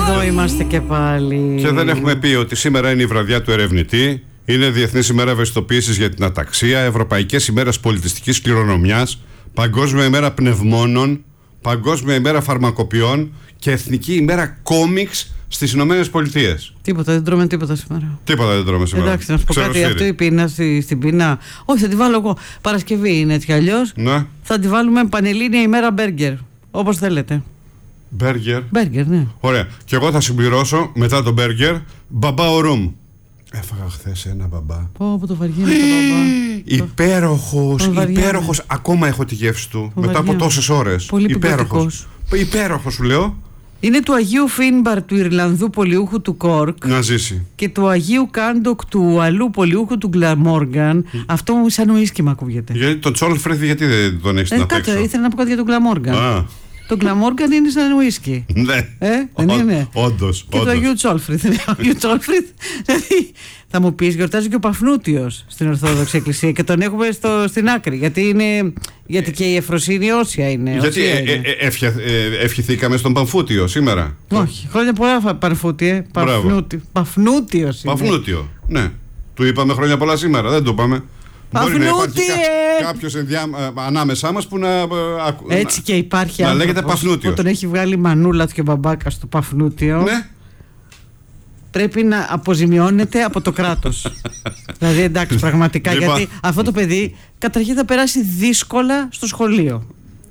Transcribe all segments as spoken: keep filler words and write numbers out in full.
Εδώ είμαστε και πάλι. Και δεν έχουμε πει ότι σήμερα είναι η βραδιά του ερευνητή. Είναι Διεθνής ημέρα ευαισθητοποίησης για την αταξία, Ευρωπαϊκές ημέρες πολιτιστικής κληρονομιάς, Παγκόσμια ημέρα πνευμόνων, Παγκόσμια ημέρα φαρμακοποιών και Εθνική ημέρα κόμιξ στις Ηνωμένες Πολιτείες. Τίποτα, δεν τρώμε τίποτα σήμερα. Τίποτα δεν τρώμε σήμερα. Εντάξει, να σου πω κάτι. Αυτό η πείνα στη, στην πείνα. Όχι, θα τη βάλω εγώ. Παρασκευή είναι έτσι κι αλλιώς. Ναι. Θα τη βάλουμε πανελλήνια ημέρα μπέργκερ. Όπως θέλετε. Μπέργκερ. Μπέργκερ, ναι. Ωραία. Και εγώ θα συμπληρώσω μετά το μπέργκερ μπαμπάο ρούμ. Έφαγα χθες ένα μπαμπά. Πω, πω το βαριέμαι το μπαμπά. Υπέροχος, υπέροχος. Ακόμα έχω τη γεύση του. Μετά από τόσες ώρες. Πολύ υπέροχος. Υπέροχος σου λέω. Είναι του Αγίου Φίνμπαρ του Ιρλανδού πολιούχου του Κόρκ. Να ζήσει. Και του Αγίου Κάντοκ του αλλού πολιούχου του Γκλαμόργαν. Mm. Αυτό μου σαν ουίσκι μ' ακούγεται. Γιατί τον Τσόλφρεθ, γιατί δεν τον έχεις ε, να παίξω. Κάτσε, ήθελα να πω κάτι για τον Γκλαμόργαν. Ah. Το Γκλαμόργαν είναι σαν ουίσκι. Ναι. Ε, δεν Ό, είναι. Όντως. Και του Αγίου Τσόλφρεθ. Δηλαδή, θα μου πεις, γιορτάζει και ο Παφνούτιος στην Ορθόδοξη Εκκλησία και τον έχουμε στο, στην άκρη. Γιατί, είναι, γιατί και η Εφροσύνη όσια είναι. Γιατί όσια ε, είναι. ε, ε, ευχε, ε, ευχηθήκαμε στον Παμφούτιο σήμερα. Όχι, χρόνια πολλά Παμφούτιε. Παφνούτιος. Παφνούτιο, ναι. Του είπαμε χρόνια πολλά σήμερα, δεν το είπαμε. Μπορεί να υπάρχει κα, κάποιος ενδιά, ανάμεσά μας που να. Έτσι να, και υπάρχει να λέγεται Παφνούτιο. Που τον έχει βγάλει η μανούλα του και ο μπαμπάκας του Παφνούτιο. Ναι. Πρέπει να αποζημιώνεται από το κράτος. Δηλαδή εντάξει, πραγματικά. Λοιπόν. Γιατί αυτό το παιδί καταρχήν θα περάσει δύσκολα στο σχολείο.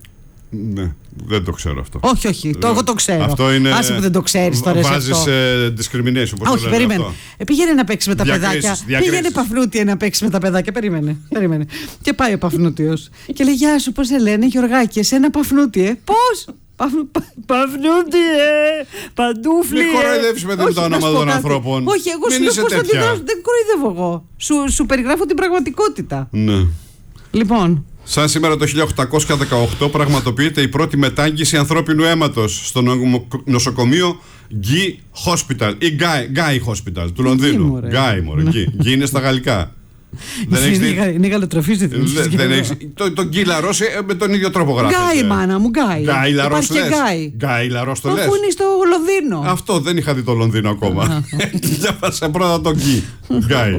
Ναι, δεν το ξέρω αυτό. Όχι, όχι, το, εγώ το ξέρω. Αυτό είναι. Άσε που δεν το ξέρεις τώρα. Βάζεις ε, discrimination. Πώς όχι, περίμενε. Ε, πήγαινε να παίξει με τα διακρίσεις, παιδάκια. διακρίσεις. Πήγαινε Παφνούτια να παίξει με τα παιδάκια. Περίμενε. περίμενε. Και πάει ο Παφνούτιος. Και λέει: Γεια σου, πώς σε λένε, Γιωργάκη, εσένα Παφνούτιε. Πώς? Παφνούτιε, παντούφλι. Μην κοροϊδεύεις με τα ονόματα των ανθρώπων. Όχι, εγώ σου λέω πώς θα την δώσω. Δεν κοροϊδεύω εγώ. Σου περιγράφω την πραγματικότητα. Ναι. Λοιπόν. Σαν σήμερα το χίλια οκτακόσια δεκαοκτώ πραγματοποιείται η πρώτη μετάγγιση ανθρώπινου αίματος στο νοσοκομείο Guy Hospital ή Guy, Guy Hospital του Λονδίνου. Guy, μωρέ, Guy. Guy είναι στα γαλλικά. Είναι γαλλοτροφή στη Τον Γκί Λαρός με τον ίδιο τρόπο γράφει. Γκάι, μάνα μου, Γκάι. Γκάι Λαρός λες. Γκάι Λαρός το λες. Αφού είναι στο Λονδίνο. Αυτό δεν είχα δει το Λονδίνο ακόμα. Διάβασα πρώτα τον Γκί. Γκάι.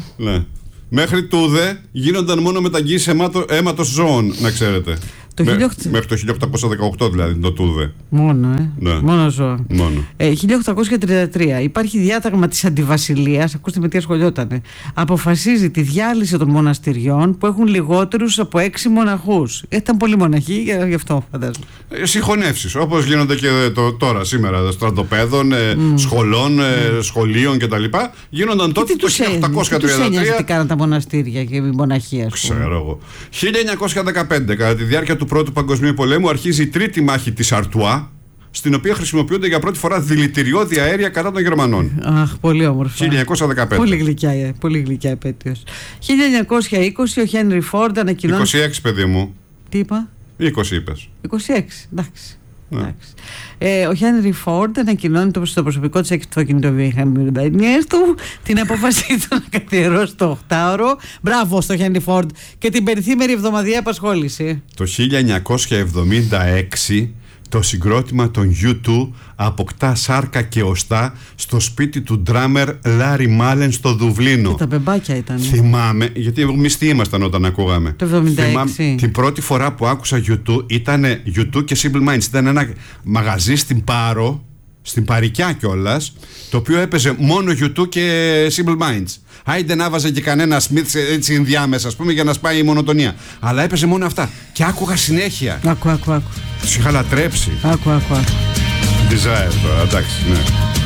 Μέχρι τούδε γίνονταν μόνο μεταγγίσεις αίματος ζώων, να ξέρετε. Το Με, χίλια οκτακόσια... Μέχρι το χίλια οκτακόσια δεκαοκτώ δηλαδή το τούδε. Μόνο, ε. Ναι. Μόνο ζώα. Μόνο. Ε, χίλια οκτακόσια τριάντα τρία υπάρχει διάταγμα της αντιβασιλείας. Ακούστε με τι ασχολιότανε. Αποφασίζει τη διάλυση των μοναστηριών που έχουν λιγότερους από έξι μοναχούς. Ήταν πολλοί μοναχοί, γι' αυτό φαντάζομαι. Ε, συγχωνεύσεις, όπως γίνονται και το, τώρα σήμερα, στρατοπέδων, ε, mm. σχολών, ε, mm. σχολείων κτλ. Γίνονταν τότε το χίλια οκτακόσια τριάντα τρία. Τι τους ένοιαζε τι κάναν τα μοναστήρια και η μοναχία, ας πούμε. Ξέρω εγώ. χίλια εννιακόσια δεκαπέντε, κατά τη διάρκεια του Πρώτου Παγκοσμίου Πολέμου, αρχίζει η τρίτη μάχη της Αρτουά, στην οποία χρησιμοποιούνται για πρώτη φορά δηλητηριώδη αέρια κατά των Γερμανών. Αχ, πολύ όμορφα. χίλια εννιακόσια δεκαπέντε. Πολύ γλυκιά, πολύ γλυκιά επέτειος. χίλια εννιακόσια είκοσι ο Χένρι Φόρντ ανακοινώνει. είκοσι έξι, παιδί μου. Τι είπα? είκοσι είπες. είκοσι έξι, εντάξει. Ναι. Ε, ο Χένρι Φόρντ ανακοινώνει το, στο προσωπικό της αυτοκινητοβιομηχανίας του την απόφασή του να καθιερώσει το οκτάωρο. Μπράβο στο Χένρι Φόρντ και την περιθήμερη εβδομαδιαία απασχόληση. Το χίλια εννιακόσια εβδομήντα έξι το συγκρότημα των γιου τού αποκτά σάρκα και οστά στο σπίτι του ντράμερ Λάρι Μάλεν στο Δουβλίνο. Και τα μπεμπάκια ήταν. Θυμάμαι, γιατί εγώ μισθοί ήμασταν όταν ακούγαμε. Το εβδομήντα έξι. Θυμάμαι, την πρώτη φορά που άκουσα γιου τού ήταν γιου τού και Simple Minds. Ήταν ένα μαγαζί στην Πάρο, στην Παρικιά κιόλας, το οποίο έπαιζε μόνο γιου τού και Simple Minds. Άιντε να βάζε και κανένα Smith έτσι ενδιάμεσα, ας πούμε, για να σπάει η μονοτονία. Αλλά έπαιζε μόνο αυτά. Και άκουγα συνέχεια. Άκου, άκου, άκου. Τους είχα λατρέψει. Άκου, άκου, άκου. Desire τώρα, εντάξει, ναι.